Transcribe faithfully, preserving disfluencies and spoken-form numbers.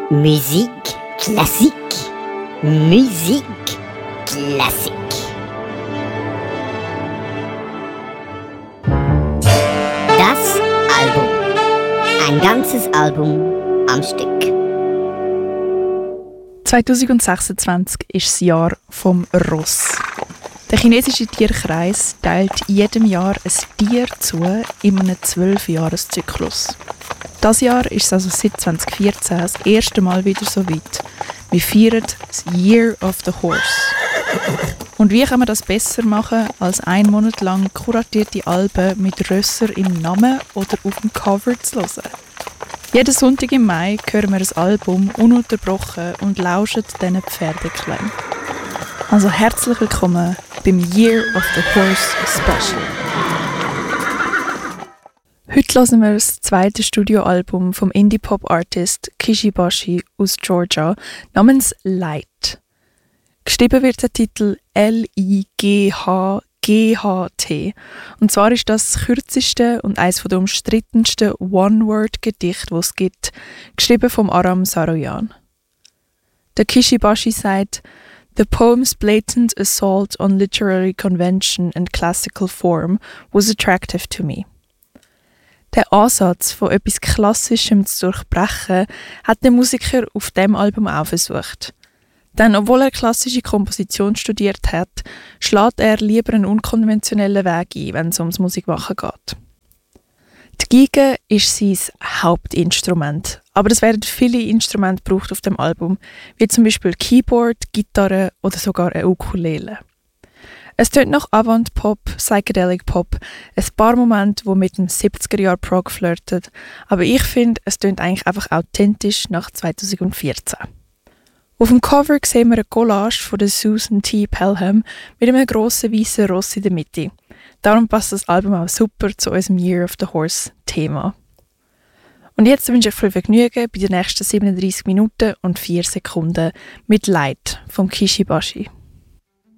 Musique classique. Musique classique. Das Album. Ein ganzes Album am Stück. zwanzig sechsundzwanzig ist das Jahr vom Ross. Der chinesische Tierkreis teilt jedem Jahr ein Tier zu in einem zwölf-Jahres-Zyklus. Dieses Jahr ist es also seit zwanzig vierzehn das erste Mal wieder so weit. Wir feiern das Year of the Horse. Und wie kann man das besser machen, als einen Monat lang kuratierte Alben mit Rösser im Namen oder auf dem Cover zu hören? Jeden Sonntag im Mai hören wir ein Album ununterbrochen und lauschen diesen Pferdeklängen. Also herzlich willkommen beim Year of the Horse Special. Heute hören wir das zweite Studioalbum vom Indie-Pop-Artist Kishibashi aus Georgia namens Light. Geschrieben wird der Titel L I G H G H T. Und zwar ist das das kürzeste und eines der umstrittensten One-Word-Gedichte, das es gibt, geschrieben vom Aram Saroyan. Der Kishibashi sagt, "The poem's blatant assault on literary convention and classical form was attractive to me." Der Ansatz, von etwas Klassischem zu durchbrechen, hat der Musiker auf dem Album auch versucht. Denn obwohl er klassische Komposition studiert hat, schlägt er lieber einen unkonventionellen Weg ein, wenn es ums Musikmachen geht. Die Geige ist sein Hauptinstrument, aber es werden viele Instrumente gebraucht auf dem Album, wie zum Beispiel Keyboard, Gitarre oder sogar eine Ukulele. Es tönt nach Avant-Pop, Psychedelic Pop, ein paar Momente, die mit dem siebziger-Jahr-Prog flirten, aber ich finde, es tönt eigentlich einfach authentisch nach zwanzig vierzehn. Auf dem Cover sehen wir eine Collage von der Susan T. Pelham mit einem grossen weißen Ross in der Mitte. Darum passt das Album auch super zu unserem Year of the Horse Thema. Und jetzt wünsche ich viel Vergnügen bei den nächsten siebenunddreißig Minuten und vier Sekunden mit Light vom Kishibashi.